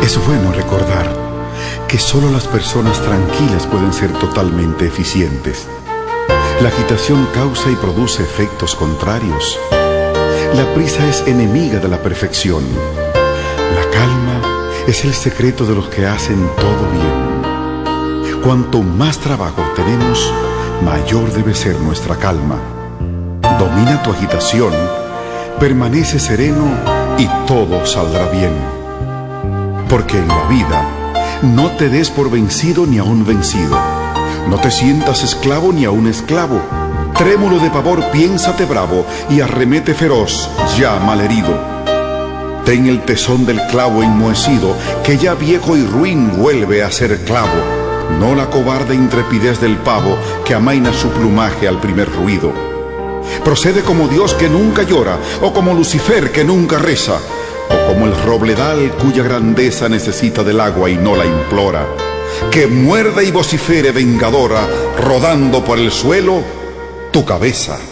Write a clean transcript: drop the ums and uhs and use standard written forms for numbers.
Es bueno recordar que solo las personas tranquilas pueden ser totalmente eficientes. La agitación causa y produce efectos contrarios. La prisa es enemiga de la perfección. La calma es el secreto de los que hacen todo bien. Cuanto más trabajo tenemos, mayor debe ser nuestra calma. Domina tu agitación, permanece sereno y todo saldrá bien. Porque en la vida no te des por vencido ni aun vencido. No te sientas esclavo ni aun esclavo. Trémulo de pavor, piénsate bravo y arremete feroz, ya malherido. Ten el tesón del clavo enmohecido, que ya viejo y ruin vuelve a ser clavo. No la cobarde intrepidez del pavo, que amaina su plumaje al primer ruido. Procede como Dios que nunca llora, o como Lucifer que nunca reza, o como el robledal cuya grandeza necesita del agua y no la implora. Que muerda y vocifere vengadora, rodando por el suelo tu cabeza.